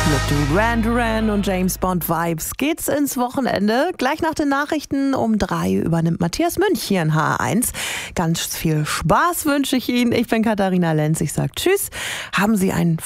Mit Duran Duran und James Bond Vibes geht's ins Wochenende. Gleich nach den Nachrichten um 3 übernimmt Matthias Münch hier in HR1. Ganz viel Spaß wünsche ich Ihnen. Ich bin Katharina Lenz. Ich sage Tschüss. Haben Sie ein